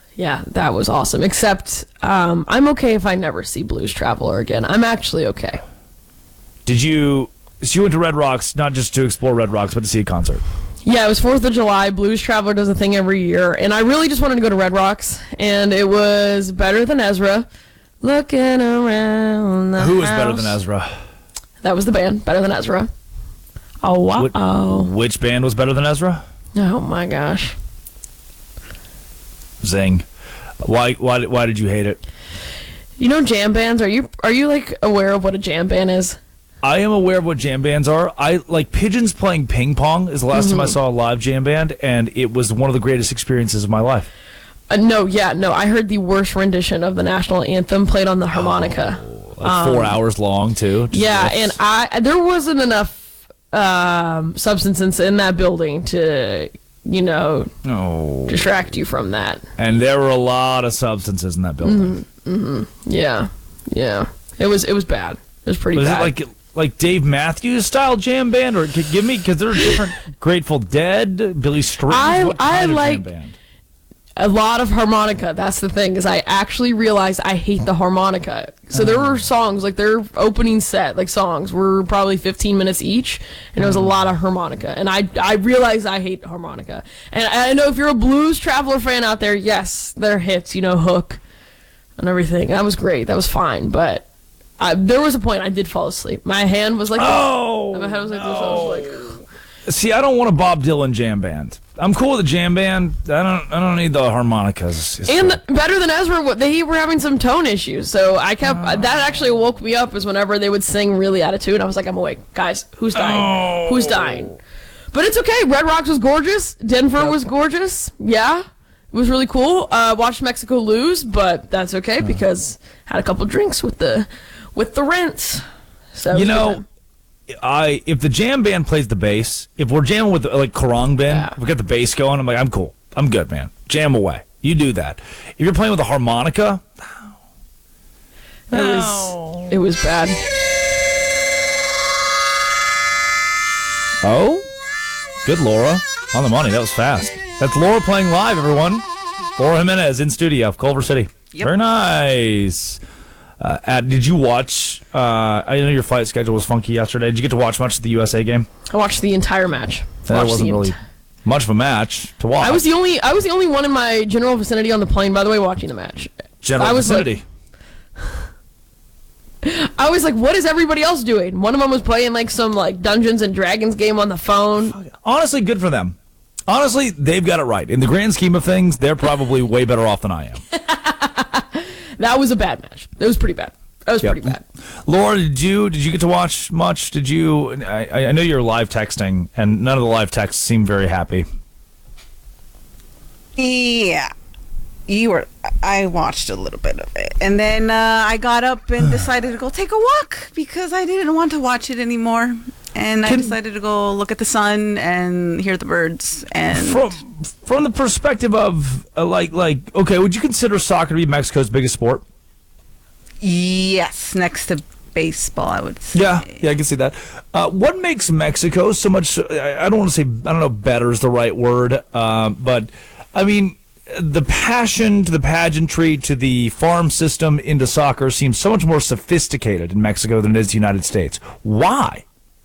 Yeah, that was awesome. Except I'm okay if I never see Blues Traveler again. I'm actually okay. So you went to Red Rocks not just to explore Red Rocks, but to see a concert? Yeah, it was 4th of July. Blues Traveler does a thing every year. And I really just wanted to go to Red Rocks. And it was Better Than Ezra. Looking around the Who was house. Better Than Ezra? That was the band, Better Than Ezra. Oh, wow. Which band was Better Than Ezra? Oh, my gosh. Zing. Why did you hate it? You know jam bands? Are you like aware of what a jam band is? I am aware of what jam bands are. I like Pigeons Playing Ping Pong is the last time I saw a live jam band, and it was one of the greatest experiences of my life. No. I heard the worst rendition of the national anthem played on the harmonica. 4 hours long too. And there wasn't enough substance in that building to distract you from that. And there were a lot of substances in that building. Yeah. It was bad. It was pretty bad. Was it like Dave Matthews style jam band, or give me, because there are different Grateful Dead, Billy Strings. I like jam band? a lot of harmonica. That's the thing, is I actually realized I hate the harmonica. So there were songs, like their opening set, like songs were probably 15 minutes each, and there was a lot of harmonica. And I realized I hate harmonica. And I know if you're a Blues Traveler fan out there, yes, their hits, Hook and everything. That was great. That was fine. But there was a point I did fall asleep. My hand was like, my head was like this. I was like, see, I don't want a Bob Dylan jam band. I'm cool with a jam band. I don't need the harmonicas. Better Than Ezra, they were having some tone issues. So I kept that actually woke me up, is whenever they would sing really out of tune. I was like, I'm awake, guys. Who's dying? Who's dying? But it's okay. Red Rocks was gorgeous. Denver was gorgeous. Yeah, it was really cool. Watched Mexico lose, but that's okay because had a couple drinks with the rent. So if the jam band plays the bass, if we're jamming with like Karang band, we got the bass going, I'm like, I'm cool. I'm good, man. Jam away. You do that. If you're playing with a harmonica, it was bad. Oh, good, Laura. On the money. That was fast. That's Laura playing live, everyone. Laura Jimenez in studio, Culver City. Yep. Very nice. Did you watch? I know your flight schedule was funky yesterday. Did you get to watch much of the USA game? I watched the entire match. That wasn't really much of a match to watch. I was the only one in my general vicinity on the plane, by the way, watching the match. General vicinity. I was like, what is everybody else doing? One of them was playing like some like Dungeons and Dragons game on the phone. Honestly, good for them. Honestly, they've got it right. In the grand scheme of things, they're probably way better off than I am. That was a bad match. It was pretty bad. Pretty bad. Laura, did you get to watch much? Did you? I know you're live texting, and none of the live texts seem very happy. Yeah, I watched a little bit of it, and then I got up and decided to go take a walk because I didn't want to watch it anymore. And I decided to go look at the sun and hear the birds. And from the perspective of okay, would you consider soccer to be Mexico's biggest sport? Yes, next to baseball, I would say. Yeah, I can see that. What makes Mexico so much? I don't want to say, I don't know, better is the right word, but I mean, the passion to the pageantry to the farm system into soccer seems so much more sophisticated in Mexico than it is the United States. Why?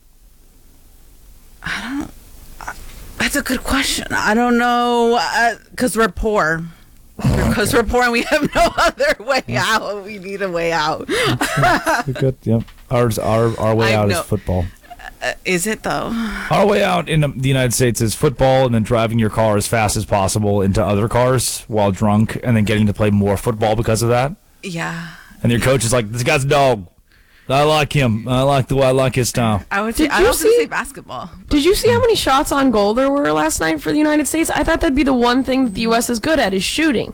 That's a good question. I don't know, because we're poor. Because we're poor and we have no other way out. We need a way out. Good. Yep. Our way out is football. Is it though? Our way out in the United States is football, and then driving your car as fast as possible into other cars while drunk, and then getting to play more football because of that. Yeah. And your coach is like, "This guy's a dog. I like him. I like his style." I would say, I was going to say basketball. Did you see how many shots on goal there were last night for the United States? I thought that'd be the one thing that the U.S. is good at, is shooting.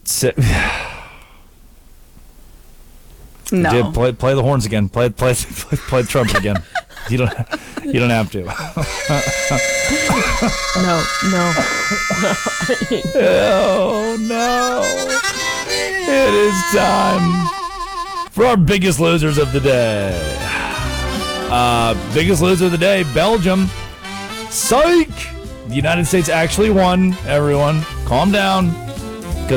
No. Play the horns again. Play the trumpet again. You don't have to. No. Oh no! It is time for our biggest losers of the day. Biggest loser of the day, Belgium. Psych! The United States actually won, everyone. Calm down.